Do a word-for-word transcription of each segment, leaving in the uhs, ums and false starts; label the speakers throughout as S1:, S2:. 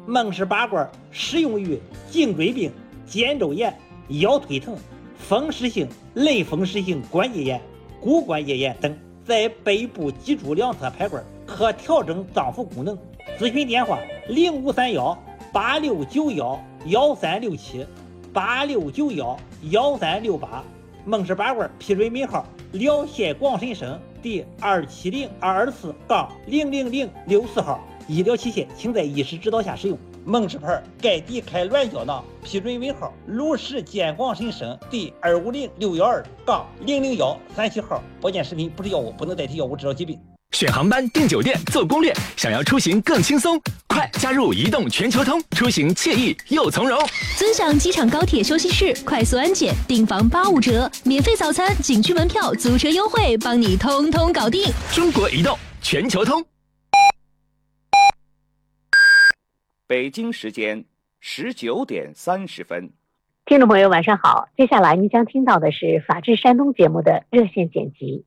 S1: 孟氏拔罐适用于颈椎病、肩周炎、腰腿疼、风湿性、类风湿性关节炎、骨关节炎等，在背部脊柱两侧排罐，可调整脏腑功能。咨询电话：零五三幺八六九幺幺三六七八六九幺幺三六八。孟氏拔罐批准名号：辽县广审省第二七零二二四杠零零零六四号。医疗器械请在医师指导下使用。孟氏牌钙底开卵胶囊批准名号：鲁石监广审省第二五零六幺二杠零零幺三七号。保健食品不是药物，不能代替药物治疗疾病。
S2: 选航班、订酒店、做攻略，想要出行更轻松，快加入移动全球通，出行惬意又从容。
S3: 尊享机场高铁休息室，快速安检，订房八五折，免费早餐、景区门票、租车优惠，帮你通通搞定。
S2: 中国移动全球通。
S4: 北京时间十九点三十分。
S5: 听众朋友晚上好，接下来您将听到的是法治山东节目的热线剪辑。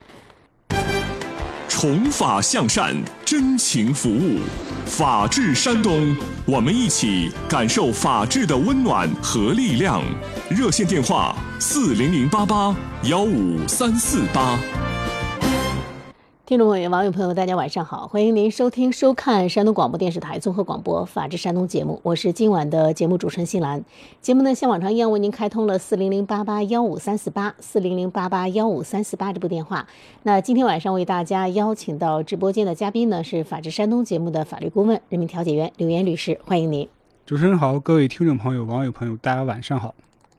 S6: 从法向善，真情服务，法治山东，我们一起感受法治的温暖和力量。热线电话：四零零八八幺五三四八。
S5: 听众朋友、网友朋友，大家晚上好，欢迎您收听、收看山东广播电视台综合广播《法治山东》节目，我是今晚的节目主持人新兰。节目呢，像往常一样为您开通了四零零八八幺五三四八、四零零八八幺五三四八这部电话。那今天晚上为大家邀请到直播间的嘉宾呢，是《法治山东》节目的法律顾问、人民调解员刘岩律师，欢迎您。
S7: 主持人好，各位听众朋友、网友朋友，大家晚上好。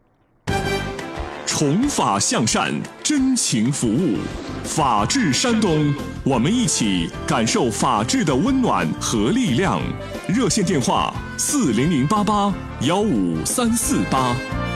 S6: 从法向善，真情服务，法治山东，我们一起感受法治的温暖和力量。热线电话：四零零八八幺五三四八。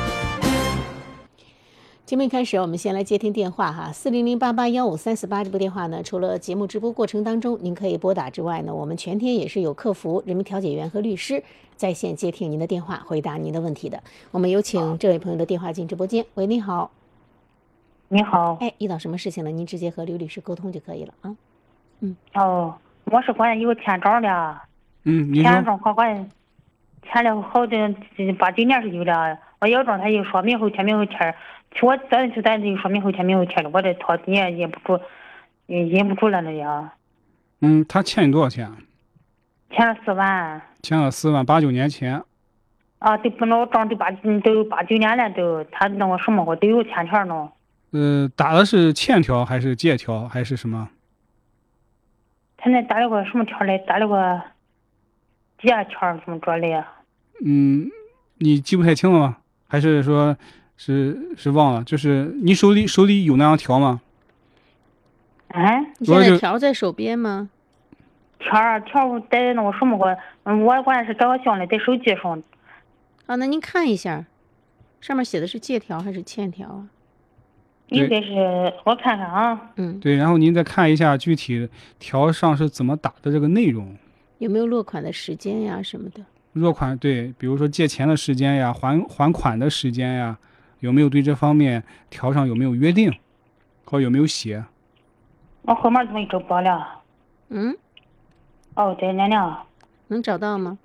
S5: 节目一开始，我们先来接听电话哈，四零零八八幺五三四八这部电话呢，除了节目直播过程当中您可以拨打之外呢，我们全天也是有客服、人民调解员和律师在线接听您的电话，回答您的问题的。我们有请这位朋友的电话进直播间。喂，你好。
S8: 你好。
S5: 哎，遇到什么事情了？您直接和刘律师沟通就可以了啊。嗯。
S8: 哦，我是管有欠账的。
S7: 嗯，你说。
S8: 欠账管管欠了好的八九年是有的，我要账他又说明后天明后天。我咱就咱就说明后天明后天了，我这拖你也忍不住，忍不住了那呀。
S7: 嗯，他欠你多少钱？
S8: 欠了四万。
S7: 欠了四万，八九年前。
S8: 啊，都不能账都八都八九年了都，他那个什么我都有欠条呢。
S7: 呃，打的是欠条还是借条还是什么？
S8: 他那打了个什么条来？打了个借条怎么着的呀？
S7: 嗯，你记不太清了吗？还是说？是是忘了，就是你手里手里有那张条吗？
S8: 哎，
S5: 你现在条在手边吗？
S8: 条啊条在那个什么个，我关键是照相的，在手机上。
S5: 啊，那您看一下，上面写的是借条还是欠条啊？
S8: 应该是，我看看啊。
S5: 嗯，
S7: 对，然后您再看一下具体条上是怎么打的这个内容，
S5: 有没有落款的时间呀什么的？
S7: 落款对，比如说借钱的时间呀，还还款的时间呀。有没有对这方面条上有没有约定，或有没有写？
S8: 我后面怎么找不着了？
S5: 嗯？
S8: 哦，在那呢。
S5: 能找到吗？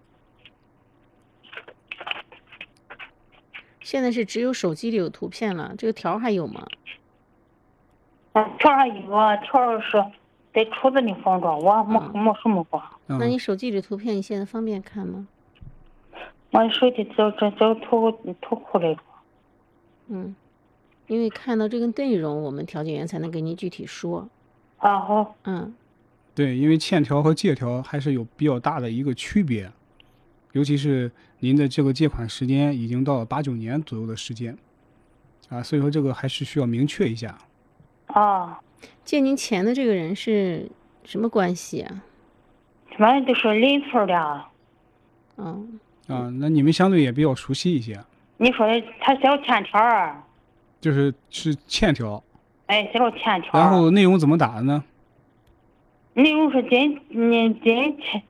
S5: 现在是只有手机里有图片了，这个条还有吗？
S8: 啊，条上有啊，条是在橱子里放着，我没、嗯、没什么过。
S5: 那你手机里图片你现在方便看吗？
S8: 我手机找找找图图库来着。
S5: 嗯，因为看到这个内容，我们调解员才能给您具体说。
S8: 啊好。
S5: 嗯，
S7: 对，因为欠条和借条还是有比较大的一个区别，尤其是您的这个借款时间已经到了八九年左右的时间，啊，所以说这个还是需要明确一下。
S8: 啊，
S5: 借您钱的这个人是什么关系啊？
S8: 反正都是邻村的。
S5: 嗯。
S7: 啊，那你们相对也比较熟悉一些。
S8: 你说的他写了欠条儿，
S7: 就是是欠条，
S8: 哎，写了欠条。
S7: 然后内容怎么打的呢？
S8: 内容是今你今欠，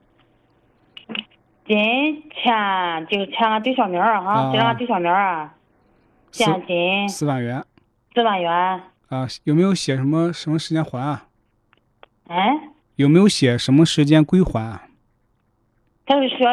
S8: 今欠就欠俺对象名儿哈，给俺对象名儿，现金
S7: 四万元，
S8: 四万元。
S7: 啊，有没有写什么什么时间还啊？
S8: 哎，
S7: 有没有写什么时间归还啊？
S8: 他是需要